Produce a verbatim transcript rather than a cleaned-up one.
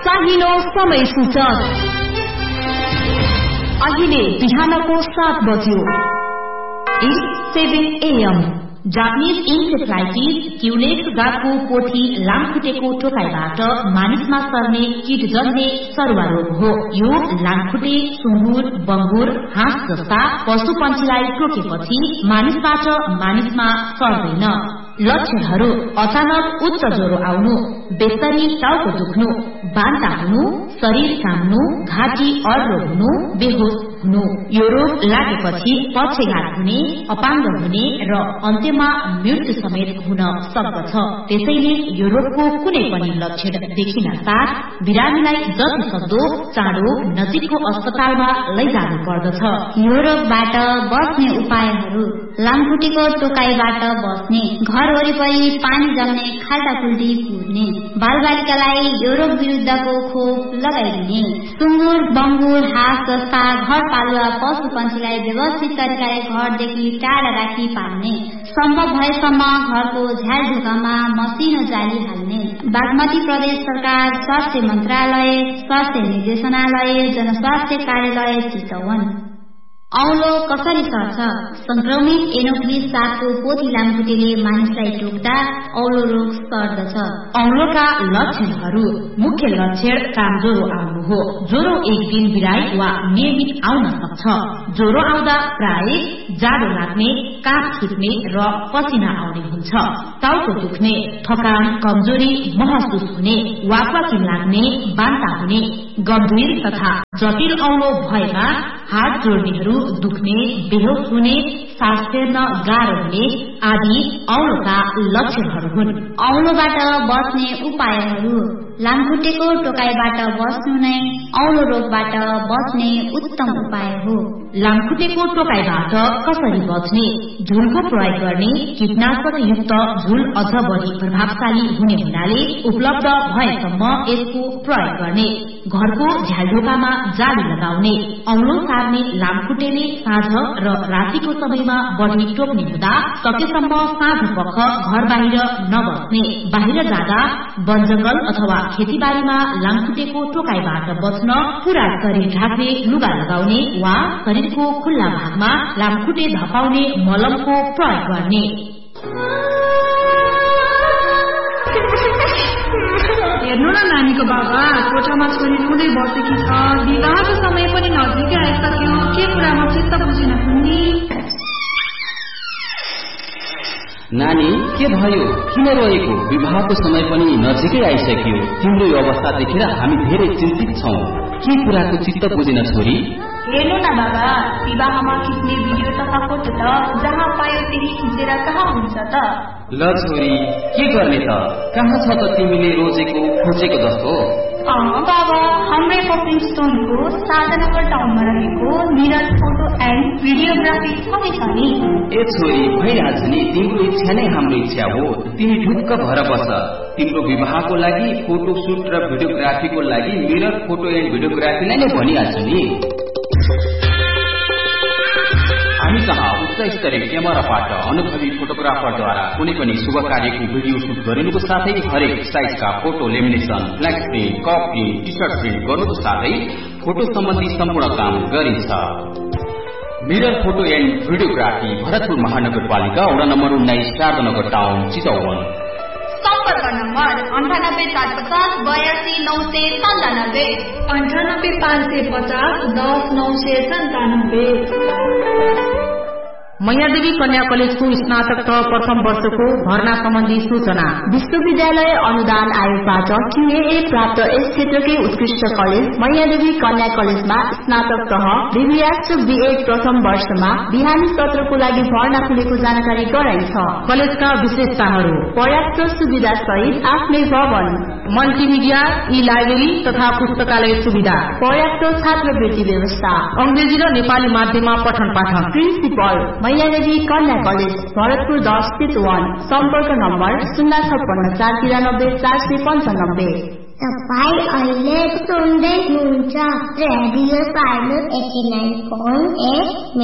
चाहिलो समय सूचक अहिले बिहानको सात बज्यो। Seven a.m. Japanese encephalitis Culex गाको पोथी लामखुट्टेको टोकाइबाट मानिसमा सर्ने कीटजन्य सरुवा रोग हो। यो लामखुट्टे, सुँगुर, बङ्गुर, हाँस जस्ता पशु पन्छीलाई टोकेपछि मानिसबाट मानिसमा सर्दैन। लक्षणहरू अचानक उच्च ज्वरो आउनु, बेस्तरी टाउको दुख्नु, बान्ता हुनु, शरीर काम्नु, घाँटी अड्लो हुनु, बेहोस हुनु। यो रोग लागेपछि पक्षघात हुने, अपाङ्ग हुने र अन्त्यमा मृत्यु समेत हुन सक्दछ। त्यसैले यो रोगको कुनै पनि लक्षण देखिन साथ बिरामीलाई जति सक्दो चाँडो नजिकको अस्पतालमा लैजानु पर्दछ। यो रोगबाट बच्ने उपायहरू: लामखुट्टेको टोकाइबाट बस्ने, घर वरिपरि पानी जम्ने, खाल्टाखुल्टी पुर्ने, बालबालिकालाई यो रोग विरुद्धको खोप लगाइदिने, सुँगुर, बङ्गुर, हाँस जस्ता घरपालुवा पशु पन्छीलाई व्यवस्थित तरिकाले घरदेखि टाढा राखी पाल्ने, सम्भव भएसम्म घरको झ्यालढोकामा मसिनो जाली हाल्ने। बागमती प्रदेश सरकार स्वास्थ्य मन्त्रालय, स्वास्थ्य निर्देशनालय, जनस्वास्थ्य कार्यालय चितवन। औलो कसरी सर्छ? संक्रमित एनोफिलिस सागको पोथी लामखुट्टेले मानिसलाई टोक्दा औलो रोग सर्दछ। औलोका लक्षणहरू: मुख्य लक्षण कामज्वरो आउनु हो। ज्वरो एक दिन बिराई वा नियमित आउन सक्छ। ज्वरो आउँदा प्राय जाडो लाग्ने, काख छुट्ने र पसिना आउने हुन्छ। टाउको दुख्ने, थकान, कमजोरी महसुस हुने, वाकवाकी लाग्ने, बान्ता हुने, गम्भीर तथा जटिल औलो भएमा हात जोड्नेहरू दुख्ने, बेहोस हुने, सास फेर्न गाह्रो हुने आदि औलोका लक्षणहरू हुन्। औलोबाट बच्ने उपायहरू: लामखुट्टेको टोकाइबाट बस्नु नै औलो रोगबाट बच्ने उत्तम उपाय हो। लामखुट्टेको टोकाइबाट कसरी बच्ने? झुलको प्रयोग गर्ने। कीटनाशक युक्त झुल अझ बढी प्रभावशाली हुने हुनाले उपलब्ध भएसम्म यसको प्रयोग गर्ने। घरको झ्यालढोकामा जाली लगाउने। औलो सार्ने लामखुट्टेले साँझ र रातिको समयमा बढी टोक्ने हुँदा सकेसम्म साँझ पख घर बाहिर नबस्ने। बाहिर जाँदा वनजंगल अथवा खेतीबारीमा लामखुट्टेको टोकाइबाट बच्न पूरा शरीर ढाक्ने लुगा लगाउने वा शरीरको खुल्ला भागमा लामखुट्टे धपाउने मलमको प्रयोग गर्ने। हेर्नु न नानीको बाबा, कोठामा छोरी रुँदै बसेकी छ। विवाहको समय पनि नजिकै आइसक्यो। के कुरामा चित्त बुझेन कुन्नी? नानी के भयो? किन रोएको? विवाहको समय पनि नजिकै आइसक्यो। तिम्रो यो अवस्था देखेर हामी धेरै चिन्तित छौं। के कुराको चित्त बुझेन छोरी? हेर्नु न बाबा, विवाहमा खिच्ने भिडियो तथा फोटो त जहाँ पायो त्यही खिचेर कहाँ हुन्छ त? ल छोरी, के गर्ने त? कहाँ छ त तिमीले रोजेको खोजेको जस्तो? अँ बाबा, हाम्रै पपिङ स्टोनको सात नम्बर टाउनमा रहेको मिरर फोटो एन्ड भिडियोग्राफी छँदैछ नि। ए छोरी, भइहाल्छ नि। तिम्रो इच्छा नै हाम्रो इच्छा हो। तिमी ढुक्क भएर बस। तिम्रो विवाहको लागि फोटो सुट र भिडियोग्राफीको लागि मिरर फोटो एन्ड भिडियोग्राफीलाई नै भनिहाल्छु नि। हामी कहाँ उच्च स्तरीय क्यामेराबाट अनुभवी फोटोग्राफरद्वारा कुनै पनि शुभ कार्यको भिडियो सुट गरिनुको साथै हरेक साइजका photo lamination, black print, cup print, T short print गर्नुको साथै फोटो सम्बन्धी सम्पूर्ण काम गरिन्छ। Mirror photo and videography, Bharatpur महानगरपालिका वडा नम्बर उन्नाइस, शारदानगर टाउन, चितवन। सम्पर्क नम्बर अन्ठानब्बे चार पचास बयासी नौ सय सन्तानब्बे, अन्ठानब्बे पाँच सय पचास दस नौ सय सन्तानब्बे। मैयादेवी कन्या कलेजको स्नातक तह प्रथम वर्षको भर्ना सम्बन्धी सूचना। विश्वविद्यालय अनुदान आयोगबाट क्यूएए प्राप्त यस क्षेत्रकै उत्कृष्ट कलेज मैयादेवी कन्या कलेजमा स्नातक तह बीबीएस र बीएड प्रथम वर्षमा बिहानी सत्रको लागि भर्ना खुलेको जानकारी गराइन्छ। कलेजका विशेषताहरू: पर्याप्त सुविधा सहित आफ्नै भवन, मल्टिमिडिया, ई लाइब्रेरी तथा पुस्तकालय सुविधा, पर्याप्त छात्रवृत्ति व्यवस्था, अंग्रेजी र नेपाली माध्यममा पठन पाठन। प्रिन्सिपल मैयादेवी कन्या कलेज, भरतपुर दस, चितवन। सम्पर्क नम्बर शून्य छप्पन्न चार तिरानब्बे चार सय पन्चानब्बे। तपाईँ अहिले सुन्दै हुनुहुन्छ radio silo eighty nine point at.